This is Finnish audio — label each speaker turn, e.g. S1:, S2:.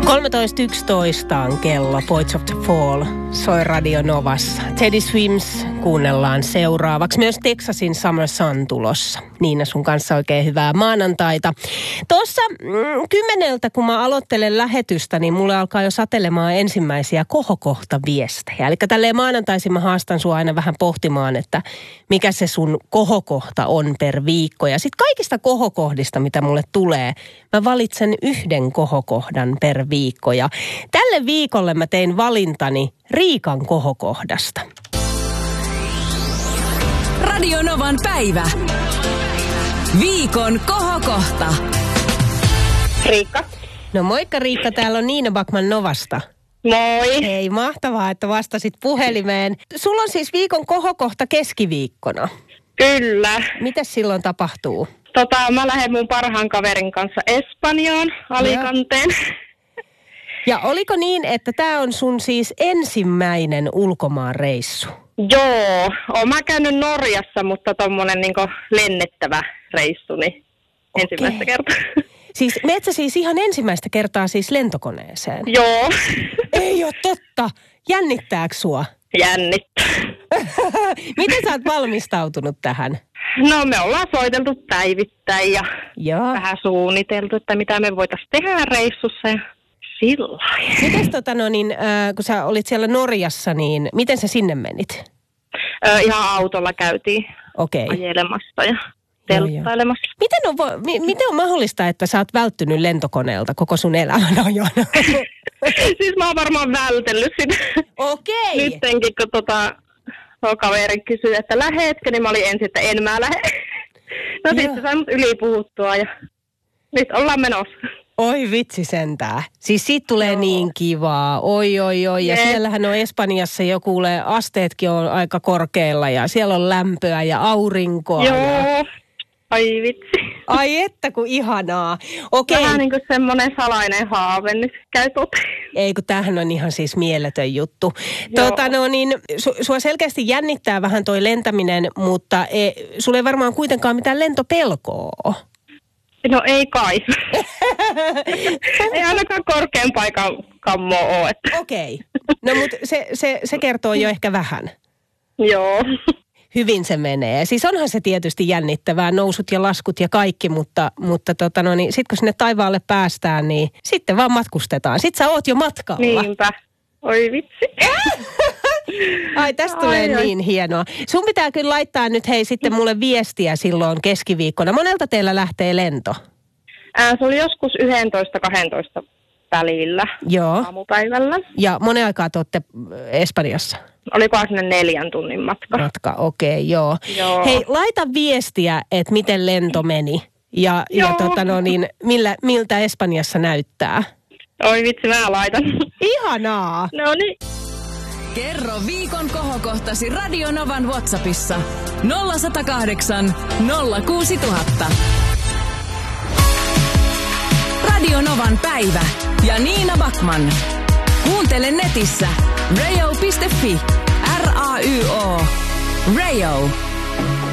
S1: 13.11 on kello. Poets of the Fall soi Radio Novassa. Teddy Swims kuunnellaan seuraavaksi. Myös Texasin Summer Sun tulossa. Niina, sun kanssa oikein hyvää maanantaita. Tuossa 10, kun mä aloittelen lähetystä, niin mulle alkaa jo satelemaan ensimmäisiä kohokohtaviestejä. Eli tälleen maanantaisin mä haastan sua aina vähän pohtimaan, että mikä se sun kohokohta on per viikko. Ja sit kaikista kohokohdista, mitä mulle tulee, mä valitsen yhden kohokohdan per viikko. Ja tälle viikolle mä tein valintani Riikan kohokohdasta.
S2: Radio Novan päivä. Viikon kohokohta.
S3: Riikka.
S1: No moikka Riikka, täällä on Niina Backman Novasta.
S3: Moi.
S1: Hei, mahtavaa, että vastasit puhelimeen. Sulla on siis viikon kohokohta keskiviikkona.
S3: Kyllä.
S1: Mitäs silloin tapahtuu?
S3: Mä lähden mun parhaan kaverin kanssa Espanjaan, Alicanteen.
S1: Ja oliko niin, että tää on sun siis ensimmäinen ulkomaanreissu?
S3: Joo, oon mä käynyt Norjassa, mutta tommonen niinku lennettävä reissu, niin ensimmäistä kertaa.
S1: Siis meet sä siis ihan ensimmäistä kertaa siis lentokoneeseen?
S3: Joo.
S1: Ei oo totta. Jännittääkö sua?
S3: Jännittää.
S1: Miten sä oot valmistautunut tähän?
S3: No me ollaan soiteltu päivittäin ja vähän suunniteltu, että mitä me voitaisiin tehdä reissussa ja sillain.
S1: Mites kun sä olit siellä Norjassa, niin miten sä sinne menit?
S3: Ihan autolla käytiin ajelemassa ja telttailemassa.
S1: Miten on mahdollista, että sä oot välttynyt lentokoneelta koko sun elämän ajan?
S3: Siis mä oon varmaan vältellyt sitä.
S1: Okei.
S3: Nyttenkin, kun kaveri kysyi, että lähetkö, niin mä olin ensin, että en mä lähde. No sitten sain mut ylipuhuttua ja nyt ollaan menossa.
S1: Oi vitsi sentää. Siis siitä tulee niin kivaa. Oi. Ja siellähän on Espanjassa jo kuulee, asteetkin on aika korkealla ja siellä on lämpöä ja aurinkoa.
S3: Joo. Ai vitsi.
S1: Ai että kun ihanaa. Okei.
S3: Vähän niin kuin semmoinen salainen haave nyt käy toteen.
S1: Ei kun tämähän on ihan siis mieletön juttu. Sua selkeästi jännittää vähän toi lentäminen, mutta sulla ei varmaan kuitenkaan mitään lentopelkoa ole.
S3: No ei kai. Ei ainakaan korkean paikan kammoa ole.
S1: Okei. No mutta se kertoo jo ehkä vähän.
S3: Joo.
S1: Hyvin se menee. Siis onhan se tietysti jännittävää, nousut ja laskut ja kaikki, mutta sit kun sinne taivaalle päästään, niin sitten vaan matkustetaan. Sit sä oot jo matkalla.
S3: Niinpä. Oi vitsi.
S1: Ai, tästä tulee niin hienoa. Sun pitää kyllä laittaa nyt sitten mulle viestiä silloin keskiviikkona. Monelta teillä lähtee lento?
S3: Se oli joskus 11-12 välillä.
S1: Joo.
S3: Aamupäivällä.
S1: Ja monen aikaa te ootte Espanjassa?
S3: Olikohan sinne 4 tunnin matka.
S1: Okei, joo. Hei, laita viestiä, että miten lento meni. Ja miltä Espanjassa näyttää.
S3: Oi vitsi, mä laitan.
S1: Ihanaa.
S3: No niin.
S2: Kerro viikon kohokohtasi Radio Novan WhatsAppissa 0108 06000. Radio Novan päivä ja Niina Backman. Kuuntele netissä rayo.fi. RAYO. Rayo.